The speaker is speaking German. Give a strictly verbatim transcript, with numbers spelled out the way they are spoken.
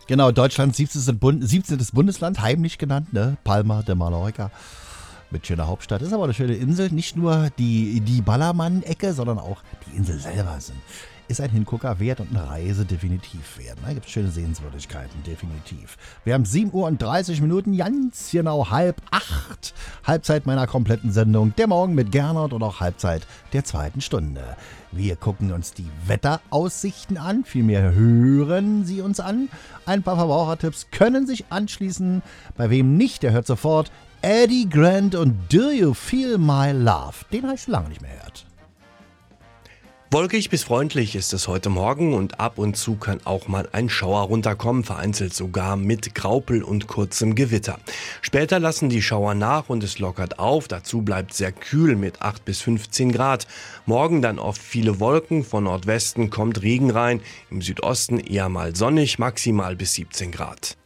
Genau, Deutschlands siebzehntes. Bund, siebzehntes. Bundesland, heimlich genannt, ne? Palma de Mallorca. Mit schöner Hauptstadt. Ist aber eine schöne Insel. Nicht nur die, die Ballermann-Ecke, sondern auch die Insel selber sind. Ist ein Hingucker wert und eine Reise definitiv wert. Da gibt es schöne Sehenswürdigkeiten, definitiv. Wir haben sieben Uhr und dreißig Minuten, ganz genau halb acht. Halbzeit meiner kompletten Sendung. Der Morgen mit Gernot und auch Halbzeit der zweiten Stunde. Wir gucken uns die Wetteraussichten an, vielmehr hören sie uns an. Ein paar Verbrauchertipps können sich anschließen. Bei wem nicht, der hört sofort Eddie Grant und Do You Feel My Love? Den habe ich schon lange nicht mehr gehört. Wolkig bis freundlich ist es heute Morgen und ab und zu kann auch mal ein Schauer runterkommen, vereinzelt sogar mit Graupel und kurzem Gewitter. Später lassen die Schauer nach und es lockert auf, dazu bleibt sehr kühl mit acht bis fünfzehn Grad. Morgen dann oft viele Wolken, von Nordwesten kommt Regen rein, im Südosten eher mal sonnig, maximal bis siebzehn Grad.